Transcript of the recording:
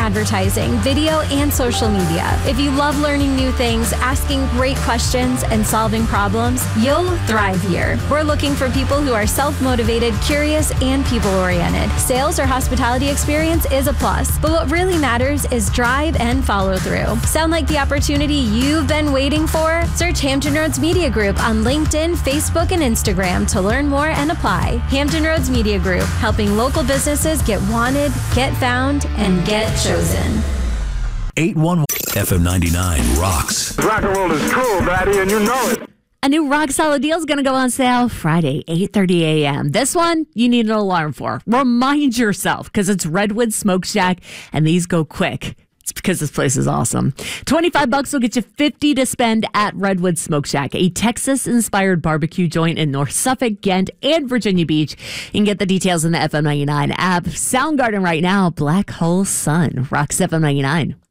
advertising, video, and social media. If you love learning new things, asking great questions, and solving problems, you'll thrive here. We're looking for people who are self-motivated, curious, and people-oriented. Sales or hospitality experience is a plus, but what really matters is drive and follow through. Sound like the opportunity you've been waiting for? Search Hampton Roads Media Group on LinkedIn, Facebook, and Instagram to learn more and apply. Hampton Roads Media Group, helping local businesses get wanted, get found, and get chosen. 811 FM 99 rocks. Rock and roll is cool, Daddy, and you know it. A new Rock Solid deal is going to go on sale Friday, 8:30 a.m. This one, you need an alarm for. Remind yourself, because it's Redwood Smoke Shack, and these go quick. It's because this place is awesome. $25 will get you $50 to spend at Redwood Smoke Shack, a Texas-inspired barbecue joint in North Suffolk, Ghent, and Virginia Beach. You can get the details in the FM 99 app. Soundgarden right now, Black Hole Sun, Rocks FM 99.